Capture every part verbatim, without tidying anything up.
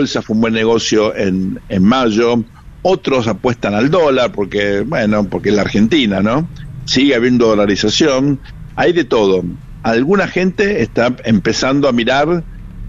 bolsa fue un buen negocio en, en mayo. Otros apuestan al dólar porque, bueno, porque es la Argentina, ¿no? Sigue habiendo dolarización, hay de todo. Alguna gente está empezando a mirar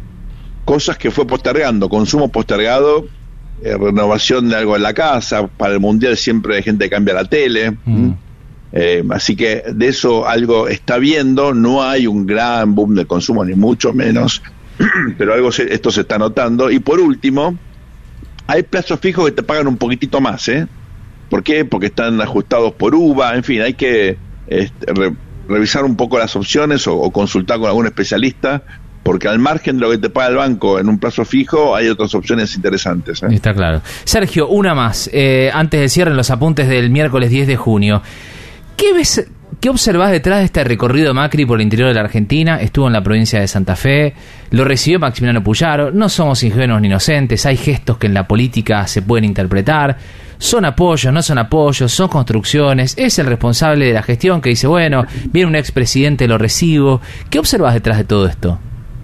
cosas que fue postergando, consumo postergado, eh, renovación de algo en la casa, para el mundial siempre hay gente que cambia la tele, mm. eh, así que de eso algo está viendo, no hay un gran boom de consumo, ni mucho menos, pero algo se, esto se está notando. Y por último, hay plazos fijos que te pagan un poquitito más, ¿eh? ¿Por qué? Porque están ajustados por U V A, en fin, hay que este, re, revisar un poco las opciones o, o consultar con algún especialista, porque al margen de lo que te paga el banco en un plazo fijo, hay otras opciones interesantes, ¿eh? Está claro. Sergio, una más, eh, antes de cierre, en los apuntes del miércoles diez de junio. ¿Qué ves, qué observás detrás de este recorrido Macri por el interior de la Argentina? Estuvo en la provincia de Santa Fe, lo recibió Maximiliano Puyaro, no somos ingenuos ni inocentes, hay gestos que en la política se pueden interpretar, son apoyos, no son apoyos, son construcciones, es el responsable de la gestión que dice, bueno, viene un expresidente, lo recibo. ¿Qué observás detrás de todo esto?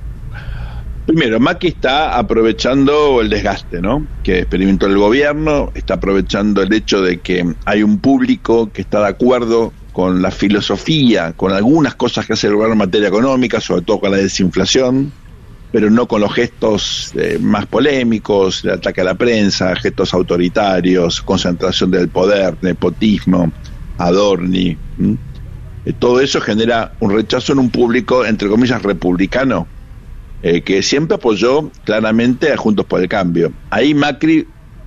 Primero, Macri está aprovechando el desgaste, ¿no?, que experimentó el gobierno, está aprovechando el hecho de que hay un público que está de acuerdo con la filosofía, con algunas cosas que hace el gobierno en materia económica, sobre todo con la desinflación, pero no con los gestos eh, más polémicos, de ataque a la prensa, gestos autoritarios, concentración del poder, nepotismo, Adorni. ¿m? Eh, todo eso genera un rechazo en un público, entre comillas, republicano, eh, que siempre apoyó claramente a Juntos por el Cambio. Ahí Macri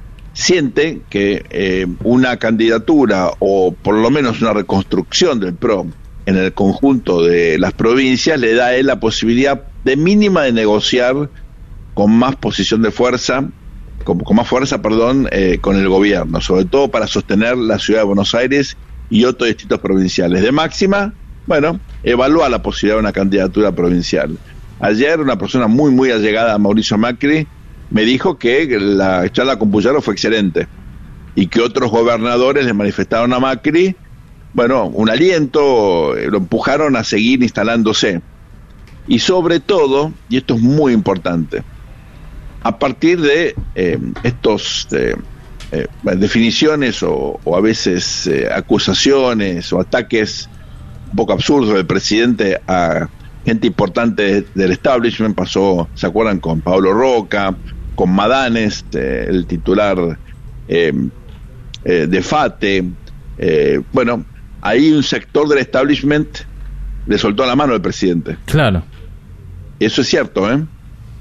siente que eh, una candidatura, o por lo menos una reconstrucción del P R O en el conjunto de las provincias, le da a él la posibilidad de mínima de negociar con más posición de fuerza, con, con más fuerza, perdón, eh, con el gobierno, sobre todo para sostener la ciudad de Buenos Aires y otros distritos provinciales. De máxima, bueno, evalúa la posibilidad de una candidatura provincial. Ayer una persona muy, muy allegada a Mauricio Macri me dijo que la charla con Puyaro fue excelente y que otros gobernadores le manifestaron a Macri, bueno, un aliento, lo empujaron a seguir instalándose. Y sobre todo, y esto es muy importante, a partir de eh, estos eh, eh, definiciones o, o a veces eh, acusaciones o ataques un poco absurdos del presidente a gente importante del establishment, pasó, ¿se acuerdan?, con Pablo Roca, con Madanes, eh, el titular eh, eh, de FATE, eh, bueno, ahí un sector del establishment le soltó la mano al presidente. Claro. Eso es cierto, ¿eh?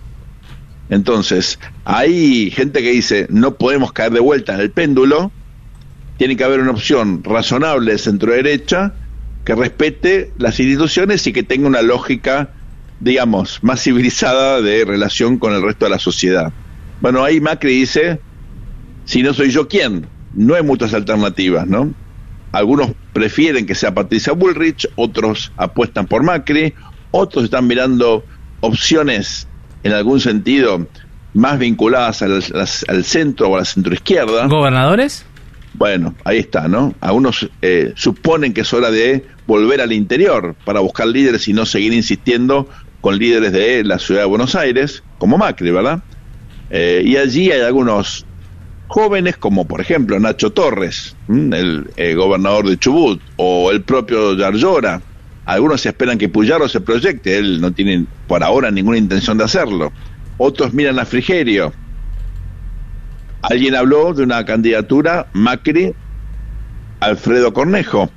Entonces, hay gente que dice, no podemos caer de vuelta en el péndulo, tiene que haber una opción razonable de centro-derecha que respete las instituciones y que tenga una lógica, digamos, más civilizada de relación con el resto de la sociedad. Bueno, ahí Macri dice, si no soy yo, ¿quién? No hay muchas alternativas, ¿no? Algunos prefieren que sea Patricia Bullrich, otros apuestan por Macri, otros están mirando opciones en algún sentido más vinculadas al, al centro o a la centroizquierda. ¿Gobernadores? Bueno, ahí está, ¿no? Algunos eh, suponen que es hora de volver al interior para buscar líderes y no seguir insistiendo con líderes de la ciudad de Buenos Aires, como Macri, ¿verdad? Eh, y allí hay algunos jóvenes, como por ejemplo Nacho Torres, ¿m? el eh, gobernador de Chubut, o el propio Yarlora. Algunos esperan que Puyaro se proyecte, él no tiene por ahora ninguna intención de hacerlo. Otros miran a Frigerio. Alguien habló de una candidatura Macri Alfredo Cornejo,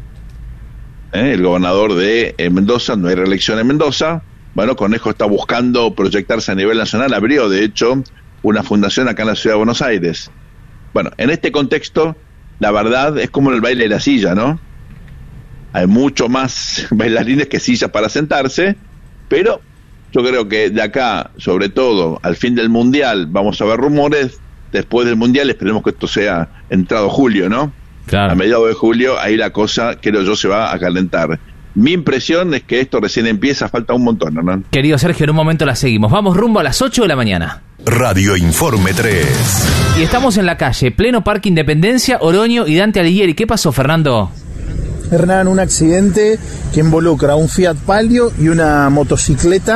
¿eh? el gobernador de eh, Mendoza. No hay reelección en Mendoza. Bueno, Cornejo está buscando proyectarse a nivel nacional, abrió de hecho una fundación acá en la ciudad de Buenos Aires. Bueno, en este contexto, la verdad es como en el baile de la silla, ¿no? Hay mucho más bailarines que sillas para sentarse, pero yo creo que de acá, sobre todo al fin del Mundial, vamos a ver rumores. Después del Mundial esperemos que esto sea entrado julio, ¿no? Claro. A mediados de julio, ahí la cosa, creo yo, se va a calentar. Mi impresión es que esto recién empieza, falta un montón, ¿no? Querido Sergio, en un momento la seguimos. Vamos rumbo a las ocho de la mañana. Radio Informe tres. Y estamos en la calle, pleno Parque Independencia, Oroño y Dante Alighieri. ¿Qué pasó, Fernando? Hernán, un accidente que involucra un Fiat Palio y una motocicleta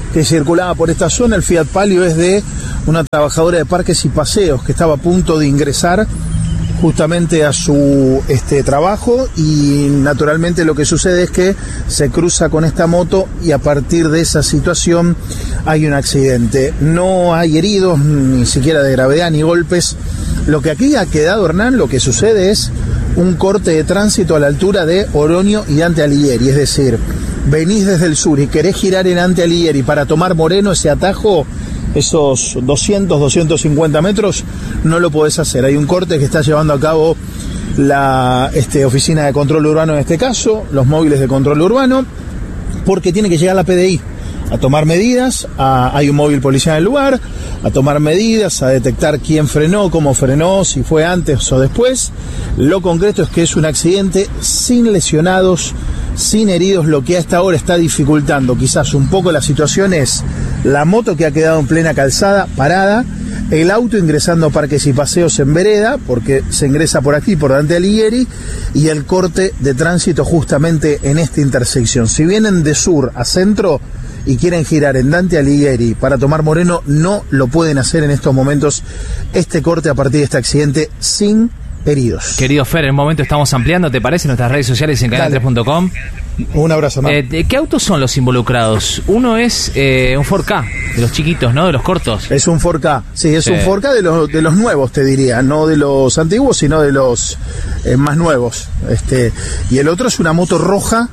que circulaba por esta zona. El Fiat Palio es de una trabajadora de Parques y Paseos que estaba a punto de ingresar justamente a su este trabajo, y naturalmente lo que sucede es que se cruza con esta moto y a partir de esa situación hay un accidente. No hay heridos, ni siquiera de gravedad ni golpes. Lo que aquí ha quedado, Hernán, lo que sucede es un corte de tránsito a la altura de Oroño y Dante Alighieri, es decir, venís desde el sur y querés girar en Dante Alighieri para tomar Moreno, ese atajo, esos doscientos, doscientos cincuenta metros, no lo podés hacer. Hay un corte que está llevando a cabo la este, oficina de control urbano en este caso, los móviles de control urbano, porque tiene que llegar la P D I a tomar medidas, a, hay un móvil policial en el lugar, a tomar medidas, a detectar quién frenó, cómo frenó, si fue antes o después. Lo concreto es que es un accidente sin lesionados, sin heridos. Lo que hasta ahora está dificultando quizás un poco la situación es la moto que ha quedado en plena calzada, parada, el auto ingresando a Parques y Paseos en vereda, porque se ingresa por aquí, por Dante Alighieri, y el corte de tránsito justamente en esta intersección. Si vienen de sur a centro y quieren girar en Dante Alighieri para tomar Moreno, no lo pueden hacer en estos momentos. Este corte a partir de este accidente sin heridos. Querido Fer, en un momento estamos ampliando, ¿te parece? Nuestras redes sociales en canal tres punto com. Un abrazo más. Eh, ¿Qué autos son los involucrados? Uno es eh, un Ford Ka, de los chiquitos, ¿no? De los cortos. Es un Ford Ka, sí, es sí. un Ford Ka de los, de los nuevos, te diría, no de los antiguos, sino de los eh, más nuevos. Este, y el otro es una moto roja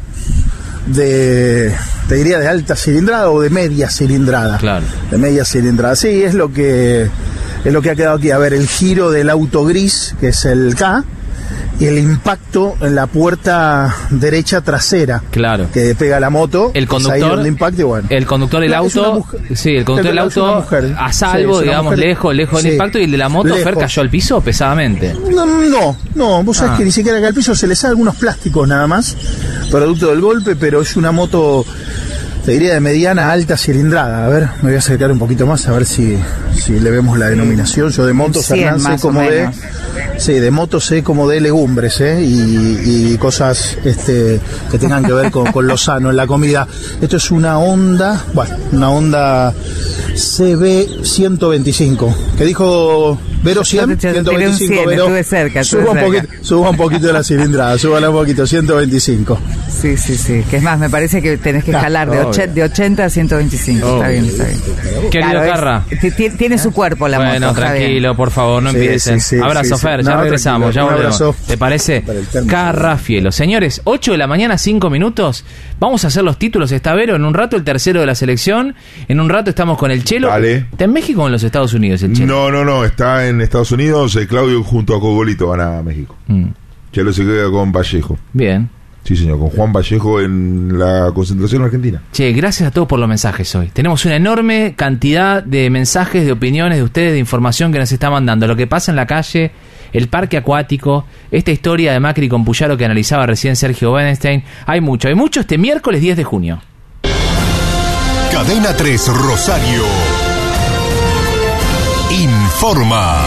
de, te diría, de alta cilindrada o de media cilindrada. Claro. De media cilindrada, sí, es lo que es lo que ha quedado aquí. A ver, el giro del auto gris, que es el K, y el impacto en la puerta derecha trasera, claro, que pega la moto. El conductor, el impacto, y bueno. el conductor del no, auto, sí, el conductor del auto a salvo, sí, digamos, mujer, lejos, lejos del sí, impacto, y el de la moto, lejos. Fer, cayó al piso pesadamente. No, no, no vos sabés ah. que ni siquiera acá al piso, se le salen algunos plásticos nada más, producto del golpe, pero es una moto, te diría, de mediana a alta cilindrada. A ver, me voy a acercar un poquito más a ver si, si le vemos la denominación. Yo de motos, Hernán, sé como de... Sí, de motos sé como de legumbres, ¿eh? y, y cosas este, que tengan que ver con, con lo sano en la comida. Esto es una Honda, bueno, una Honda C B ciento veinticinco. ¿Qué dijo Vero? cien, ciento veinticinco, cien, Vero. Estuve cerca, estuve suba, cerca. Un poquito, suba un poquito de la cilindrada, súbala un poquito, ciento veinticinco. Sí, sí, sí. Que es más, me parece que tenés que jalar de, och- de ochenta a ciento veinticinco. Oh, está bien, está bien. Querido claro, Carra. Es, t- tiene su cuerpo la bueno, moto. Bueno, tranquilo, por favor, no sí, empiecen. Sí, sí, abrazo, sí, Fer, sí. ya no, regresamos, ya volvemos. ¿Te parece? Carra Fielo. Señores, ocho de la mañana, cinco minutos. Vamos a hacer los títulos. Está Vero, en un rato el tercero de la selección. En un rato estamos con el Chelo. Vale. ¿Está en México o en los Estados Unidos el Chelo? No, no, no, está en Estados Unidos. Eh, Claudio junto a Cogolito van a México. Mm. Chelo se queda con Vallejo. Bien. Sí, señor, con Juan Vallejo en la concentración argentina. Che, gracias a todos por los mensajes hoy. Tenemos una enorme cantidad de mensajes, de opiniones de ustedes, de información que nos está mandando. Lo que pasa en la calle, el parque acuático, esta historia de Macri con Puyaro que analizaba recién Sergio Bernstein. Hay mucho, hay mucho este miércoles diez de junio. Cadena tres Rosario informa.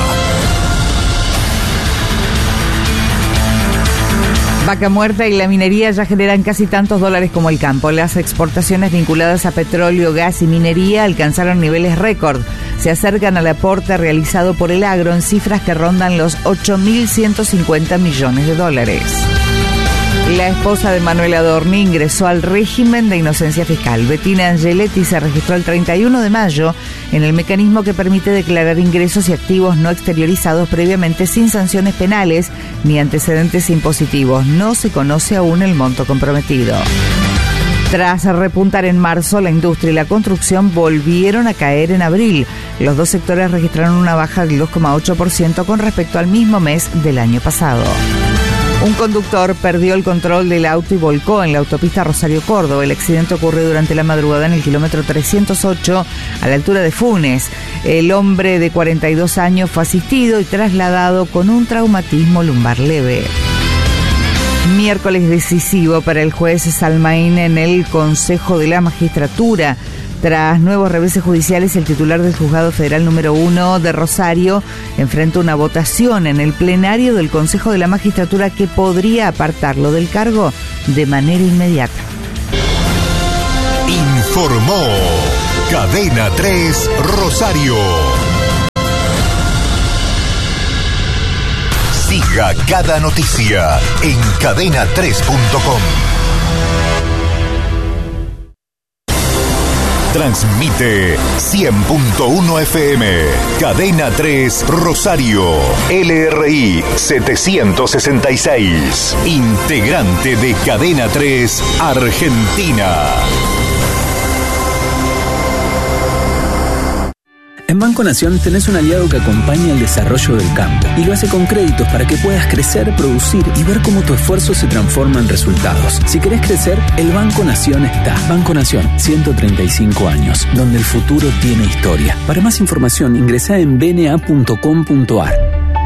Vaca muerta y la minería ya generan casi tantos dólares como el campo. Las exportaciones vinculadas a petróleo, gas y minería alcanzaron niveles récord. Se acercan al aporte realizado por el agro en cifras que rondan los ocho mil ciento cincuenta millones de dólares. La esposa de Manuel Adorni ingresó al régimen de inocencia fiscal. Bettina Angeletti se registró el treinta y uno de mayo en el mecanismo que permite declarar ingresos y activos no exteriorizados previamente sin sanciones penales ni antecedentes impositivos. No se conoce aún el monto comprometido. Tras repuntar en marzo, la industria y la construcción volvieron a caer en abril. Los dos sectores registraron una baja del dos coma ocho por ciento con respecto al mismo mes del año pasado. Un conductor perdió el control del auto y volcó en la autopista Rosario-Córdoba. El accidente ocurrió durante la madrugada en el kilómetro trescientos ocho, a la altura de Funes. El hombre de cuarenta y dos años fue asistido y trasladado con un traumatismo lumbar leve. Miércoles decisivo para el juez Salmaín en el Consejo de la Magistratura. Tras nuevos reveses judiciales, el titular del Juzgado Federal número uno de Rosario enfrenta una votación en el plenario del Consejo de la Magistratura que podría apartarlo del cargo de manera inmediata. Informó Cadena tres Rosario. Siga cada noticia en cadena tres punto com. Transmite cien punto uno F M, Cadena tres Rosario, L R I setecientos sesenta y seis, integrante de Cadena tres Argentina. En Banco Nación tenés un aliado que acompaña el desarrollo del campo y lo hace con créditos para que puedas crecer, producir y ver cómo tu esfuerzo se transforma en resultados. Si querés crecer, el Banco Nación está. Banco Nación, ciento treinta y cinco años, donde el futuro tiene historia. Para más información, ingresá en b n a punto com punto a r.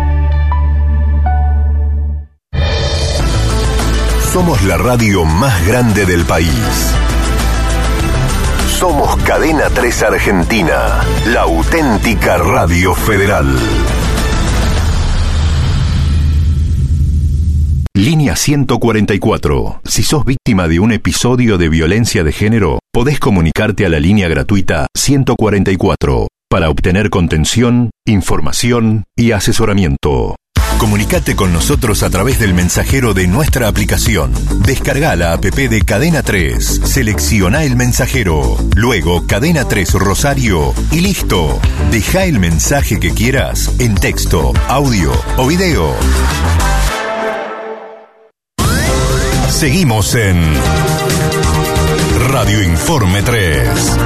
Somos la radio más grande del país. Somos Cadena tres Argentina, la auténtica radio federal. Línea ciento cuarenta y cuatro. Si sos víctima de un episodio de violencia de género, podés comunicarte a la línea gratuita ciento cuarenta y cuatro para obtener contención, información y asesoramiento. Comunicate con nosotros a través del mensajero de nuestra aplicación. Descarga la app de Cadena tres, selecciona el mensajero, luego Cadena tres Rosario y listo. Deja el mensaje que quieras en texto, audio o video. Seguimos en Radio Informe tres.